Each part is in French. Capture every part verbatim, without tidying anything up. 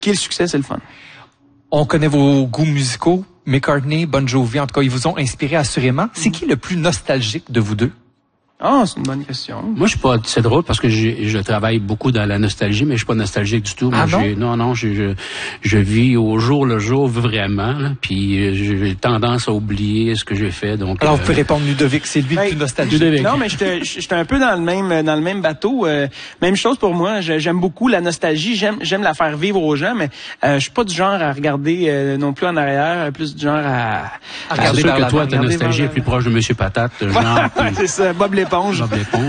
qui est le succès, c'est le fun. On connaît vos goûts musicaux. McCartney, Bon Jovi, en tout cas, ils vous ont inspiré assurément. C'est qui le plus nostalgique de vous deux? Ah, c'est une bonne question. Moi, je suis pas, c'est drôle parce que je, je travaille beaucoup dans la nostalgie, mais je suis pas nostalgique du tout. Ah Moi, non? j'ai, non, non, je, je, je vis au jour le jour vraiment, là, puis j'ai tendance à oublier ce que j'ai fait. Donc, alors, euh, vous pouvez répondre Ludovic, c'est lui ben, le plus nostalgique. Ludovic. Non, mais j'étais, j'étais un peu dans le même, dans le même bateau. Euh, même chose pour moi. J'aime beaucoup la nostalgie. J'aime, j'aime la faire vivre aux gens, mais euh, je suis pas du genre à regarder euh, non plus en arrière, plus du genre à. À regarder c'est sûr vers que toi, ta l'avant. nostalgie est plus proche de Monsieur Patate, genre. C'est ça, Bob l'éponge. Bob l'éponge.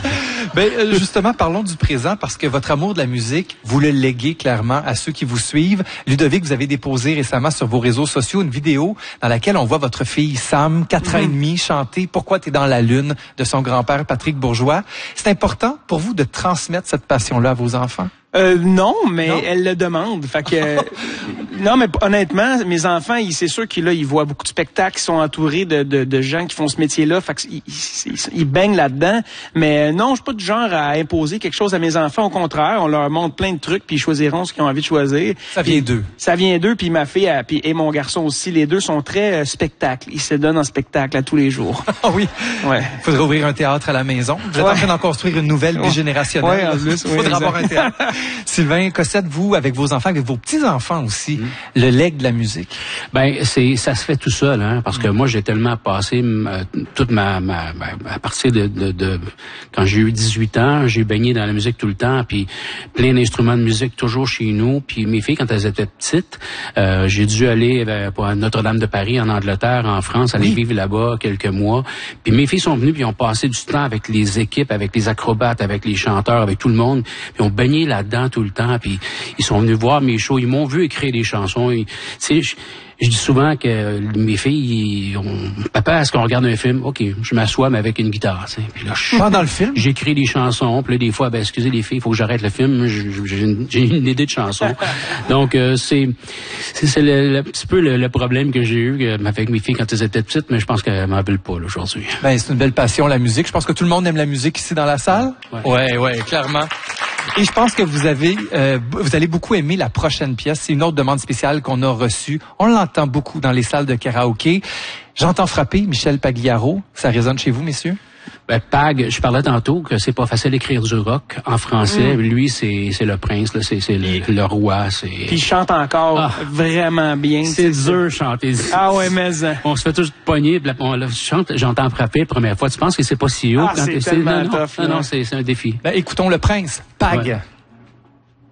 Ben, euh, justement, parlons du présent parce que votre amour de la musique, vous le léguez clairement à ceux qui vous suivent. Ludovic, vous avez déposé récemment sur vos réseaux sociaux une vidéo dans laquelle on voit votre fille Sam, quatre ans et demi, chanter « Pourquoi t'es dans la lune » de son grand-père Patrick Bourgeois. C'est important pour vous de transmettre cette passion-là à vos enfants? Euh, non, mais non? elle le demande. Fait que euh, non, mais honnêtement, mes enfants, ils, c'est sûr qu'ils là, ils voient beaucoup de spectacles, ils sont entourés de, de, de gens qui font ce métier-là. Fait que ils, ils, ils baignent là-dedans. Mais non, je suis pas du genre à imposer quelque chose à mes enfants. Au contraire, on leur montre plein de trucs, puis ils choisiront ce qu'ils ont envie de choisir. Ça vient d'eux. Ça vient d'eux, puis ma fille elle, puis, et mon garçon aussi. Les deux sont très euh, spectacles. Ils se donnent en spectacle à tous les jours. Ah oui. Ouais. Il faudrait ouvrir un théâtre à la maison. Vous êtes Ouais. en train d'en construire une nouvelle bigénérationnelle. Ouais, en plus, Il oui, faudra exact. avoir un théâtre. Sylvain Cossette, vous, avec vos enfants, avec vos petits-enfants aussi, mm. le legs de la musique. Ben, c'est, ça se fait tout seul, hein, parce que moi, j'ai tellement passé euh, toute ma, ma, ma, à partir de, de, de, quand j'ai eu dix-huit ans, j'ai baigné dans la musique tout le temps, puis plein d'instruments de musique toujours chez nous, puis mes filles, quand elles étaient petites, euh, j'ai dû aller euh, à Notre-Dame de Paris, en Angleterre, en France, aller oui. vivre là-bas quelques mois, puis mes filles sont venues, puis ont passé du temps avec les équipes, avec les acrobates, avec les chanteurs, avec tout le monde, puis ont baigné là-dedans tout le temps, puis ils sont venus voir mes shows, ils m'ont vu écrire des chansons. Tu sais, je, je dis souvent que mes filles, ils ont, papa, est-ce qu'on regarde un film? OK, je m'assois, mais avec une guitare. Tu sais. Puis là, je, pendant le film? J'écris des chansons. Puis là, des fois, ben, excusez les filles, il faut que j'arrête le film. J'ai une, j'ai une idée de chanson. Donc, euh, c'est, c'est, c'est le, le petit peu le, le problème que j'ai eu avec mes filles quand elles étaient petites, mais je pense qu'elles m'en veulent pas, là, aujourd'hui. Ben, c'est une belle passion, la musique. Je pense que tout le monde aime la musique ici dans la salle. Ouais, ouais, ouais, clairement. Et je pense que vous avez, euh, vous allez beaucoup aimer la prochaine pièce. C'est une autre demande spéciale qu'on a reçue. On l'entend beaucoup dans les salles de karaoké. J'entends frapper Michel Pagliaro. Ça résonne chez vous, messieurs? Ben, Pag, je parlais tantôt que c'est pas facile d'écrire du rock en français. Mm. Lui, c'est, c'est le prince, là, c'est, c'est le, le roi. C'est... Puis il chante encore ah, vraiment bien. C'est dur de chanter. Ah ouais, mais... On se fait tous pogner, puis on chante, j'entends frapper la première fois. Tu penses que c'est pas si haut ah, quand c'est c'est... tellement non, tough. non, non, c'est, c'est un défi. Ben, écoutons le prince, Pag. Ouais.